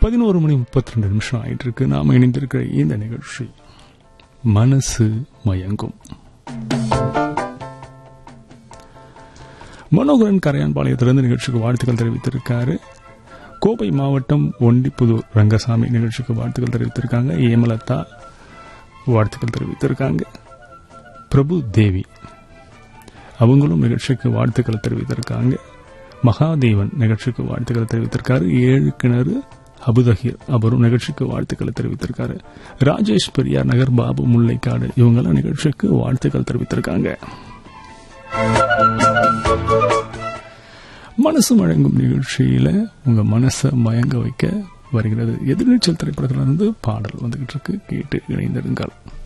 11:32 ஆயிட்டு இருக்கு. நாம இணைந்திருக்கிற இந்த நிகழ்ச்சி மனசு மயங்கும். மனோகரன் கரையான்பாளையத்திலிருந்து நிகழ்ச்சிக்கு வாழ்த்துக்கள் தெரிவித்திருக்காரு. கோவை மாவட்டம் ஒண்டிப்புதூர் ரங்கசாமி நிகழ்ச்சிக்கு வாழ்த்துக்கள் தெரிவித்திருக்காங்க. ஏமலதா வாழ்த்துக்கள் தெரிவித்திருக்காங்க. பிரபு தேவி அவங்களும் நிகழ்ச்சிக்கு வாழ்த்துக்கள் தெரிவித்திருக்காங்க. மகாதேவன் நிகழ்ச்சிக்கு வாழ்த்துக்கள் தெரிவித்திருக்காரு. 7 கிணறு அபுதஹீர் அவரும் நிகழ்ச்சிக்கு வாழ்த்துக்களை தெரிவித்திருக்காரு. ராஜேஷ் பெரியார் நகர், பாபு முல்லைக்காடு இவங்கெல்லாம் நிகழ்ச்சிக்கு வாழ்த்துக்கள் தெரிவித்திருக்காங்க. மனசு மயங்கும் நிகழ்ச்சியில உங்க மனசை மயங்க வைக்க வருகிறது எதிர்நீச்சல் திரைப்படத்திலிருந்து பாடல் வந்துகிட்டு இருக்கு. கேட்டு இணைந்திருங்கள்.